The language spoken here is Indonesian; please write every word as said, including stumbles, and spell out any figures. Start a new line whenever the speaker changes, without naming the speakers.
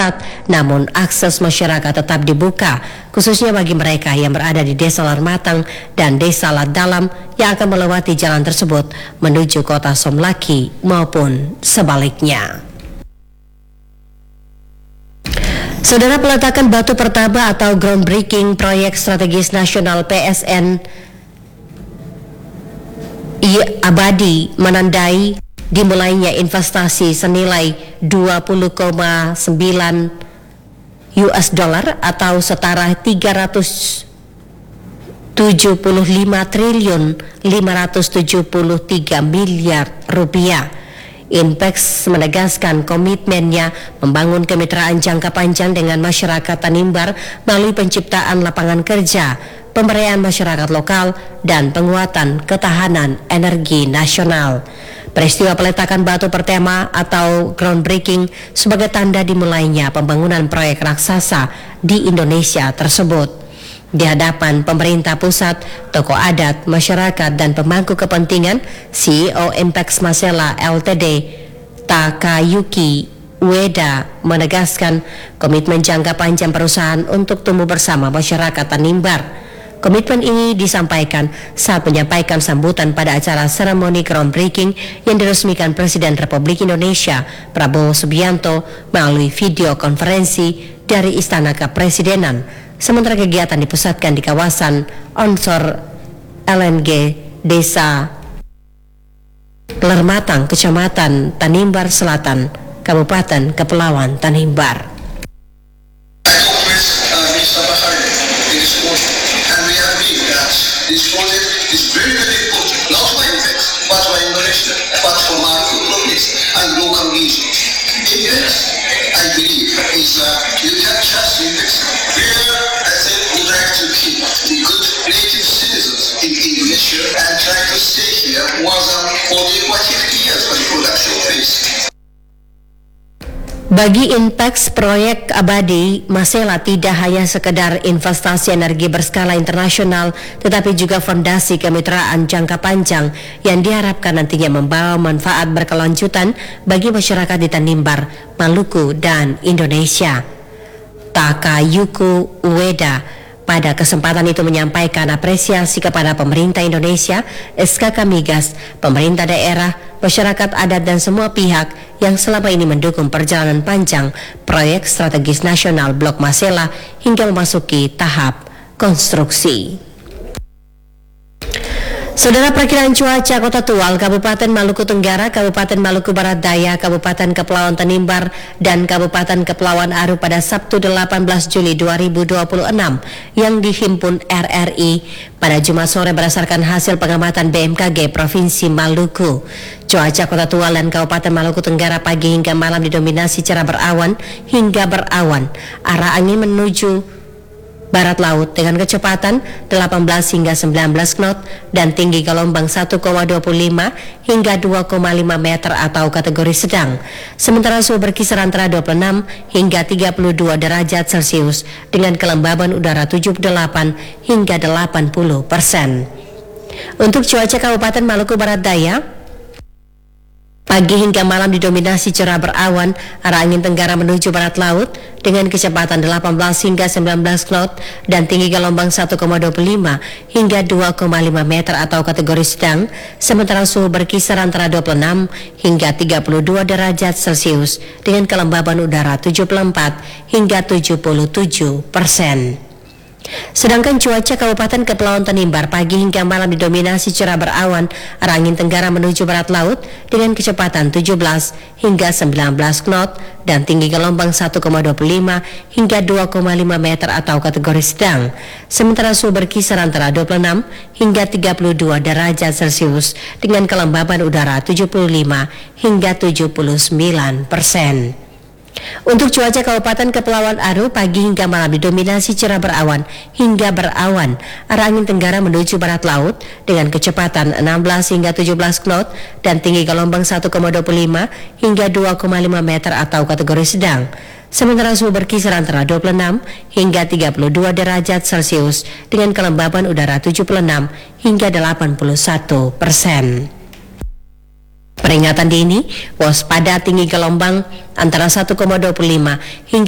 ketat, namun akses masyarakat tetap dibuka, khususnya bagi mereka yang berada di Desa Larmatang dan Desa Ladalam yang akan melewati jalan tersebut menuju kota Somlaki maupun sebaliknya. Saudara, peletakan batu pertama atau groundbreaking proyek strategis nasional P S N Abadi menandai dimulainya investasi senilai dua puluh koma sembilan U S dollar atau setara tiga ratus tujuh puluh lima triliun lima ratus tujuh puluh tiga miliar rupiah. Inpex menegaskan komitmennya membangun kemitraan jangka panjang dengan masyarakat Tanimbar melalui penciptaan lapangan kerja, pemberdayaan masyarakat lokal, dan penguatan ketahanan energi nasional. Peristiwa peletakan batu pertama atau groundbreaking sebagai tanda dimulainya pembangunan proyek raksasa di Indonesia tersebut. Di hadapan pemerintah pusat, tokoh adat, masyarakat, dan pemangku kepentingan, C E O Inpex Masela L T D Takayuki Ueda menegaskan komitmen jangka panjang perusahaan untuk tumbuh bersama masyarakat Tanimbar. Komitmen ini disampaikan saat menyampaikan sambutan pada acara seremoni groundbreaking yang diresmikan Presiden Republik Indonesia Prabowo Subianto melalui video konferensi dari Istana Kepresidenan. Sementara kegiatan dipusatkan di kawasan Onsor L N G Desa Lermatang, Kecamatan Tanimbar Selatan, Kabupaten Kepulauan Tanimbar. Bagi Inpex, proyek Abadi Masela tidak hanya sekedar investasi energi berskala internasional, tetapi juga fondasi kemitraan jangka panjang yang diharapkan nantinya membawa manfaat berkelanjutan bagi masyarakat di Tanimbar, Maluku, dan Indonesia. Takayuki Ueda pada kesempatan itu menyampaikan apresiasi kepada pemerintah Indonesia, S K K Migas, pemerintah daerah, masyarakat adat, dan semua pihak yang selama ini mendukung perjalanan panjang proyek strategis nasional Blok Masela hingga memasuki tahap konstruksi. Saudara, perkiraan cuaca Kota Tual, Kabupaten Maluku Tenggara, Kabupaten Maluku Barat Daya, Kabupaten Kepulauan Tanimbar, dan Kabupaten Kepulauan Aru pada Sabtu delapan belas Juli dua ribu dua puluh enam yang dihimpun R R I pada Jumat sore berdasarkan hasil pengamatan B M K G Provinsi Maluku. Cuaca Kota Tual dan Kabupaten Maluku Tenggara pagi hingga malam didominasi cerah berawan hingga berawan. Arah angin menuju barat laut dengan kecepatan delapan belas hingga sembilan belas knot dan tinggi gelombang satu koma dua lima hingga dua koma lima meter atau kategori sedang. Sementara suhu berkisar antara dua puluh enam hingga tiga puluh dua derajat Celcius dengan kelembaban udara tujuh puluh delapan hingga delapan puluh persen. Untuk cuaca Kabupaten Maluku Barat Daya, pagi hingga malam didominasi cerah berawan, arah angin tenggara menuju barat laut dengan kecepatan delapan belas hingga sembilan belas knot dan tinggi gelombang satu koma dua lima hingga dua koma lima meter atau kategori sedang. Sementara suhu berkisar antara dua puluh enam hingga tiga puluh dua derajat Celcius dengan kelembaban udara tujuh puluh empat hingga tujuh puluh tujuh persen. Sedangkan cuaca Kabupaten Kepulauan Tanimbar pagi hingga malam didominasi cerah berawan, arah angin tenggara menuju barat laut dengan kecepatan tujuh belas hingga sembilan belas knot dan tinggi gelombang satu koma dua lima hingga dua koma lima meter atau kategori sedang. Sementara suhu berkisar antara dua puluh enam hingga tiga puluh dua derajat Celcius dengan kelembaban udara tujuh puluh lima hingga tujuh puluh sembilan persen. Untuk cuaca Kabupaten Kepulauan Aru pagi hingga malam didominasi cerah berawan hingga berawan, arah angin tenggara menuju barat laut dengan kecepatan enam belas hingga tujuh belas knot dan tinggi gelombang satu koma dua lima hingga dua koma lima meter atau kategori sedang. Sementara suhu berkisar antara dua puluh enam hingga tiga puluh dua derajat Celcius dengan kelembaban udara tujuh puluh enam hingga delapan puluh satu persen. Peringatan dini, waspada tinggi gelombang antara satu koma dua lima hingga